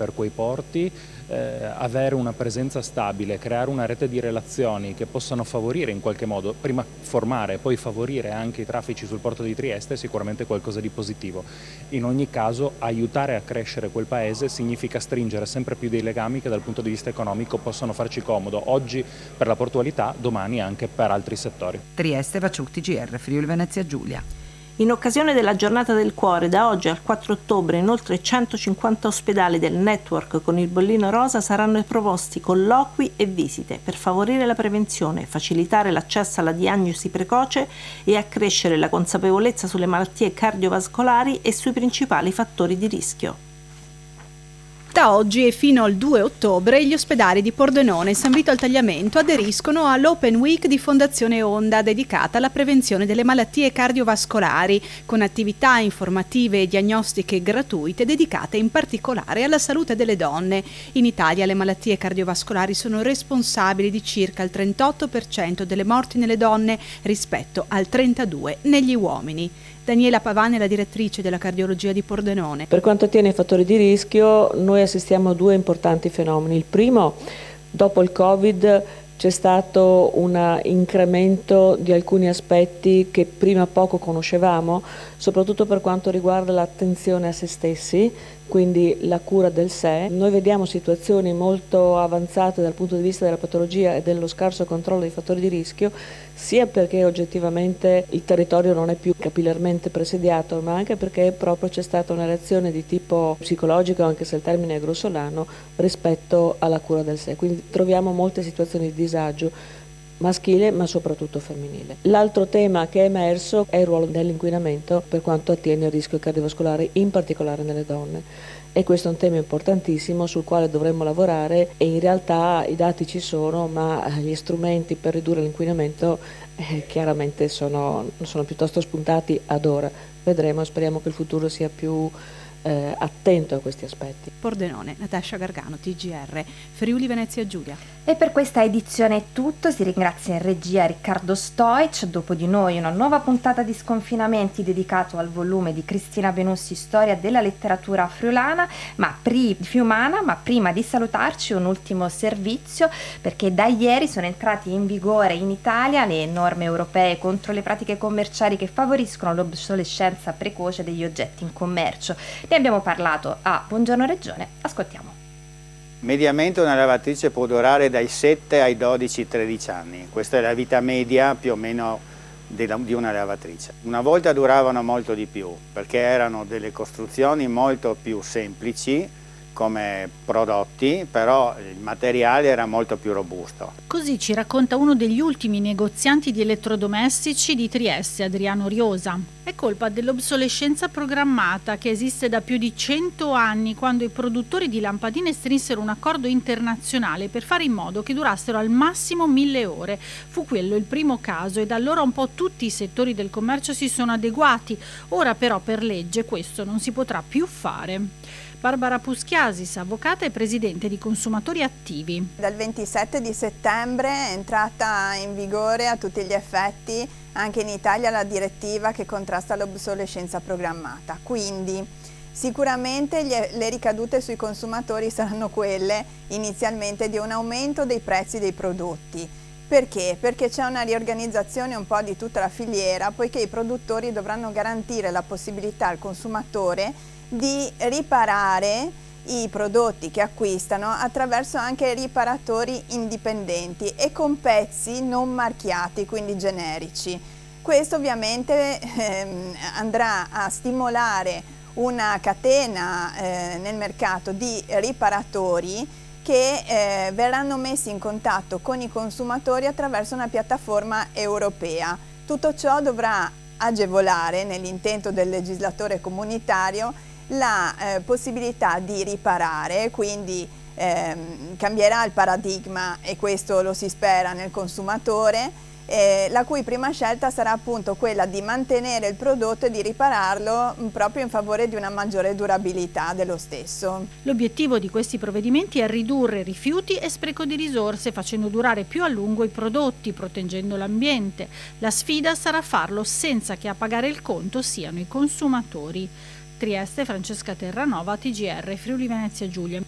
per quei porti, avere una presenza stabile, creare una rete di relazioni che possano favorire in qualche modo, prima formare e poi favorire anche i traffici sul porto di Trieste è sicuramente qualcosa di positivo. In ogni caso aiutare a crescere quel paese significa stringere sempre più dei legami che dal punto di vista economico possono farci comodo, oggi per la portualità, domani anche per altri settori. Trieste, Vaciuc, TGR, Friuli Venezia Giulia. In occasione della Giornata del Cuore, da oggi al 4 ottobre in oltre 150 ospedali del network con il bollino rosa saranno proposti colloqui e visite per favorire la prevenzione, facilitare l'accesso alla diagnosi precoce e accrescere la consapevolezza sulle malattie cardiovascolari e sui principali fattori di rischio. Da oggi e fino al 2 ottobre gli ospedali di Pordenone e San Vito al Tagliamento aderiscono all'Open Week di Fondazione Onda dedicata alla prevenzione delle malattie cardiovascolari, con attività informative e diagnostiche gratuite dedicate in particolare alla salute delle donne. In Italia le malattie cardiovascolari sono responsabili di circa il 38% delle morti nelle donne rispetto al 32% negli uomini. Daniela Pavani è la direttrice della cardiologia di Pordenone. Per quanto attiene ai fattori di rischio, noi assistiamo a due importanti fenomeni. Il primo, dopo il Covid, c'è stato un incremento di alcuni aspetti che prima poco conoscevamo, soprattutto per quanto riguarda l'attenzione a se stessi, quindi la cura del sé. Noi vediamo situazioni molto avanzate dal punto di vista della patologia e dello scarso controllo dei fattori di rischio, sia perché oggettivamente il territorio non è più capillarmente presidiato, ma anche perché proprio c'è stata una reazione di tipo psicologico, anche se il termine è grossolano, rispetto alla cura del sé. Quindi troviamo molte situazioni di disagio maschile ma soprattutto femminile. L'altro tema che è emerso è il ruolo dell'inquinamento per quanto attiene al rischio cardiovascolare, in particolare nelle donne. E questo è un tema importantissimo sul quale dovremmo lavorare e in realtà i dati ci sono, ma gli strumenti per ridurre l'inquinamento chiaramente sono piuttosto spuntati ad ora. Vedremo, speriamo che il futuro sia più attento a questi aspetti. Pordenone, Natascia Gargano, TGR, Friuli Venezia Giulia. E per questa edizione è tutto, si ringrazia in regia Riccardo Stoic, dopo di noi una nuova puntata di Sconfinamenti dedicato al volume di Cristina Benussi Storia della letteratura friulana, fiumana, ma prima di salutarci un ultimo servizio, perché da ieri sono entrati in vigore in Italia le norme europee contro le pratiche commerciali che favoriscono l'obsolescenza precoce degli oggetti in commercio. Ne abbiamo parlato a Buongiorno Regione, ascoltiamo. Mediamente una lavatrice può durare dai 7 ai 12-13 anni, questa è la vita media più o meno di una lavatrice. Una volta duravano molto di più perché erano delle costruzioni molto più semplici come prodotti, però il materiale era molto più robusto. Così ci racconta uno degli ultimi negozianti di elettrodomestici di Trieste, Adriano Riosa. È colpa dell'obsolescenza programmata che esiste da più di 100 anni, quando i produttori di lampadine strinsero un accordo internazionale per fare in modo che durassero al massimo 1000 ore. Fu quello il primo caso e da allora un po' tutti i settori del commercio si sono adeguati. Ora però per legge questo non si potrà più fare. Barbara Puschiasis, avvocata e presidente di Consumatori Attivi. Dal 27 di settembre è entrata in vigore a tutti gli effetti anche in Italia la direttiva che contrasta l'obsolescenza programmata. Quindi sicuramente le ricadute sui consumatori saranno quelle inizialmente di un aumento dei prezzi dei prodotti. Perché? Perché c'è una riorganizzazione un po' di tutta la filiera, poiché i produttori dovranno garantire la possibilità al consumatore di riparare i prodotti che acquistano attraverso anche riparatori indipendenti e con pezzi non marchiati, quindi generici. Questo ovviamente andrà a stimolare una catena nel mercato di riparatori che verranno messi in contatto con i consumatori attraverso una piattaforma europea. Tutto ciò dovrà agevolare, nell'intento del legislatore comunitario, la possibilità di riparare, quindi cambierà il paradigma e questo lo si spera nel consumatore, la cui prima scelta sarà appunto quella di mantenere il prodotto e di ripararlo proprio in favore di una maggiore durabilità dello stesso. L'obiettivo di questi provvedimenti è ridurre rifiuti e spreco di risorse, facendo durare più a lungo i prodotti, proteggendo l'ambiente. La sfida sarà farlo senza che a pagare il conto siano i consumatori. Trieste, Francesca Terranova, TGR, Friuli Venezia Giulia.